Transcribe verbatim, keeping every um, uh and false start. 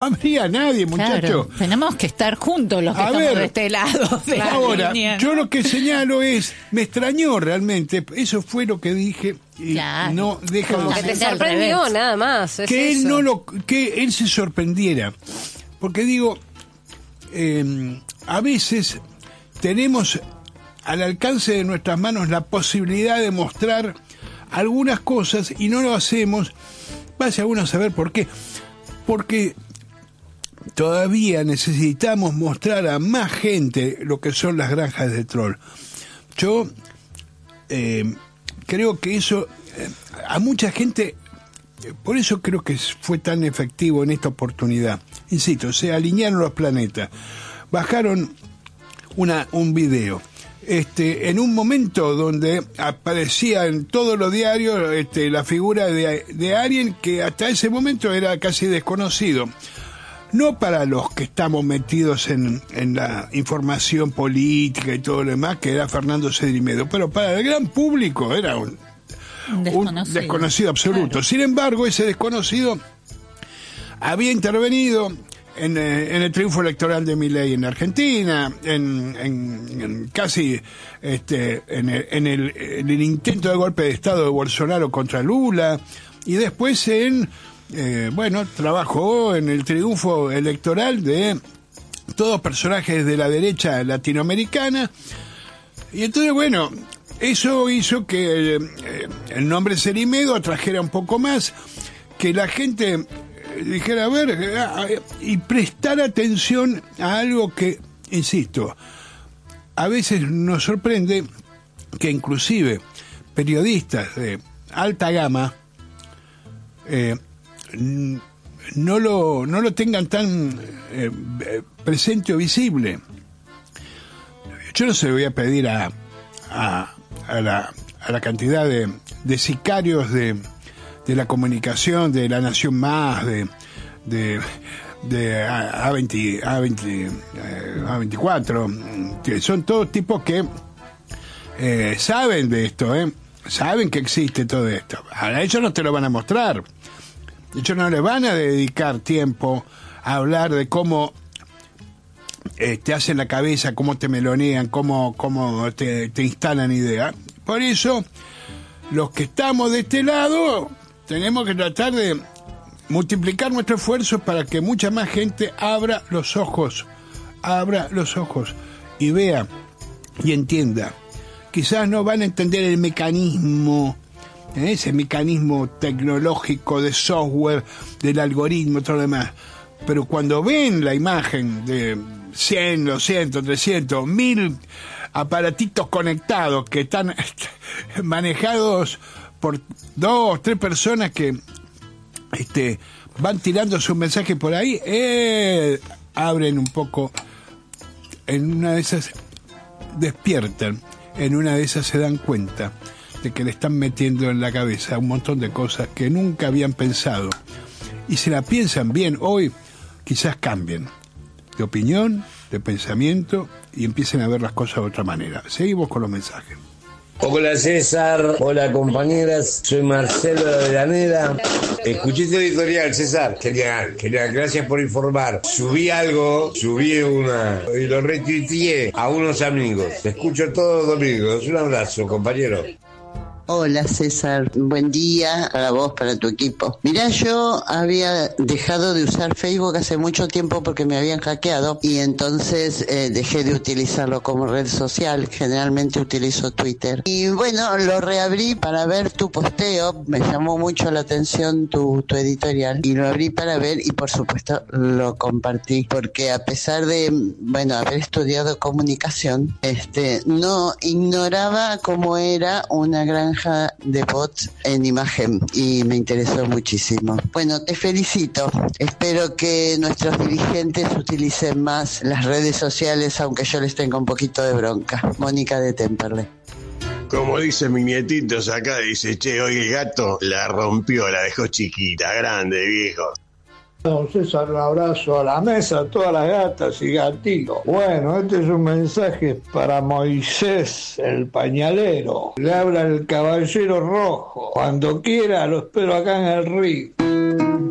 habría nadie, muchacho. Claro, tenemos que estar juntos los que A estamos ver, de este lado de la ahora, línea. yo lo que señalo es, me extrañó realmente, eso fue lo que dije, y Claro. no deja Como de que te Al sorprendió, revés. nada más. Es que él eso. no lo que él se sorprendiera, porque digo, eh, a veces tenemos al alcance de nuestras manos la posibilidad de mostrar algunas cosas y no lo hacemos. Vaya uno a saber por qué, porque todavía necesitamos mostrar a más gente lo que son las granjas de troll. Yo eh, creo que eso eh, a mucha gente, eh, por eso creo que fue tan efectivo en esta oportunidad. Insisto, se alinearon los planetas, bajaron una un video. Este, en un momento donde aparecía en todos los diarios este, la figura de, de alguien que hasta ese momento era casi desconocido. No para los que estamos metidos en, en la información política y todo lo demás, que era Fernando Cedrimedo, pero para el gran público era un, Un desconocido. un desconocido absoluto. Claro. Sin embargo, ese desconocido había intervenido en, eh, en el triunfo electoral de Milei en Argentina, en, en, en casi este, en, el, en, el, en el intento de golpe de Estado de Bolsonaro contra Lula, y después en, eh, bueno, trabajó en el triunfo electoral de todos personajes de la derecha latinoamericana, y entonces, bueno, eso hizo que eh, el nombre Cerimedo atrajera un poco más, que la gente dijera, a ver, y prestar atención a algo que, insisto, a veces nos sorprende que inclusive periodistas de alta gama eh, no lo no lo tengan tan eh, presente o visible. Yo no se lo voy a pedir a, a, a, la, a la cantidad de, de sicarios de de la comunicación, de La Nación Más, de de, de A veinte, A veinte, A veinticuatro, que son todos tipos que eh, saben de esto, ¿eh? Saben que existe todo esto. A ellos no te lo van a mostrar. Ellos no les van a dedicar tiempo a hablar de cómo eh, te hacen la cabeza, cómo te melonean, cómo, cómo te, te instalan ideas. Por eso, los que estamos de este lado tenemos que tratar de multiplicar nuestro esfuerzo para que mucha más gente abra los ojos, abra los ojos y vea y entienda. Quizás no van a entender el mecanismo, ¿eh? ese mecanismo tecnológico de software, del algoritmo, todo lo demás, pero cuando ven la imagen de cien, doscientos, trescientos, mil aparatitos conectados que están manejados por dos, tres personas que este, van tirando sus mensajes por ahí, eh, abren un poco, en una de esas despiertan, en una de esas se dan cuenta de que le están metiendo en la cabeza un montón de cosas que nunca habían pensado, y si la piensan bien hoy, quizás cambien de opinión, de pensamiento, y empiecen a ver las cosas de otra manera. Seguimos con los mensajes. Hola César, hola compañeras, soy Marcelo de Avellaneda. Escuché tu editorial, César. Genial, genial, gracias por informar. Subí algo, subí una y lo retuiteé a unos amigos. Te escucho todos los domingos. Un abrazo, compañero. Hola César, buen día para vos, para tu equipo. Mirá, yo había dejado de usar Facebook hace mucho tiempo porque me habían hackeado y entonces eh, dejé de utilizarlo como red social, generalmente utilizo Twitter. Y bueno, lo reabrí para ver tu posteo, me llamó mucho la atención tu, tu editorial y lo abrí para ver y por supuesto lo compartí porque a pesar de, bueno, haber estudiado comunicación, este, no ignoraba cómo era una granja de bots en imagen y me interesó muchísimo. Bueno, te felicito. Espero que nuestros dirigentes utilicen más las redes sociales, aunque yo les tenga un poquito de bronca. Mónica de Temperley. Como dicen mis nietitos acá, dice, che, hoy el gato la rompió, la dejó chiquita, grande, viejo. Don César, un abrazo a la mesa, a todas las gatas y gatitos. Bueno, este es un mensaje para Moisés, el pañalero. Le habla el caballero rojo. Cuando quiera, lo espero acá en el río.